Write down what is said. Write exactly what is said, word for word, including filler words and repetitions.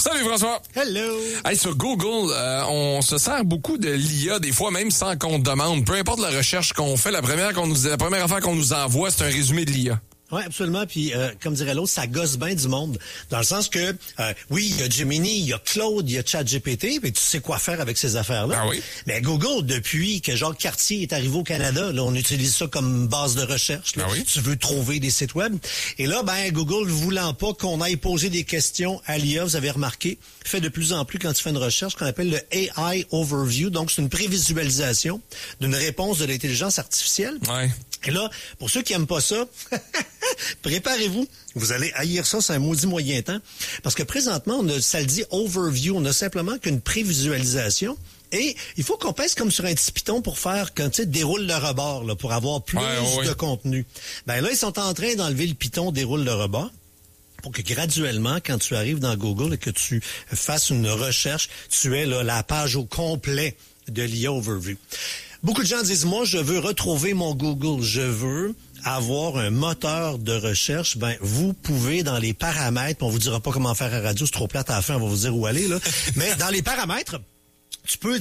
Salut François. Hello. Hey, sur Google, euh, on se sert beaucoup de l'I A, des fois même sans qu'on demande. Peu importe la recherche qu'on fait, la première qu'on nous, la première affaire qu'on nous envoie, c'est un résumé de l'I A. Oui, absolument. Puis, euh, comme dirait l'autre, ça gosse bien du monde. Dans le sens que, euh, oui, il y a Gemini, il y a Claude, il y a ChatGPT, mais tu sais quoi faire avec ces affaires-là. Ah oui? Mais Google, depuis que Jacques Cartier est arrivé au Canada, là, on utilise ça comme base de recherche. Là. Ah oui? Tu veux trouver des sites web. Et là, ben, Google, voulant pas qu'on aille poser des questions à l'I A, vous avez remarqué, fait de plus en plus quand tu fais une recherche qu'on appelle le A I Overview. Donc, c'est une prévisualisation d'une réponse de l'intelligence artificielle. Ouais. Et là, pour ceux qui aiment pas ça, préparez-vous. Vous allez haïr ça, c'est un maudit moyen temps. Parce que présentement, on a, ça le dit overview, on a simplement qu'une prévisualisation. Et il faut qu'on pèse comme sur un petit piton pour faire, quand tu sais, déroule le rebord, là, pour avoir plus ouais, ouais. de contenu. Ben là, ils sont en train d'enlever le piton déroule le rebord, pour que graduellement, quand tu arrives dans Google et que tu fasses une recherche, tu aies là, la page au complet de l'I A Overview. Beaucoup de gens disent, moi, je veux retrouver mon Google, je veux avoir un moteur de recherche. Ben, vous pouvez, dans les paramètres, on vous dira pas comment faire à radio, c'est trop plate à la fin, on va vous dire où aller, là. Mais dans les paramètres, tu peux